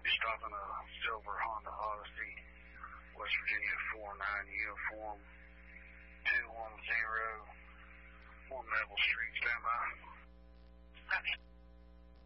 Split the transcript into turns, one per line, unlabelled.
be stopping a silver Honda Odyssey, West Virginia 49 uniform, 210 on Neville Street. Stand by.
Okay.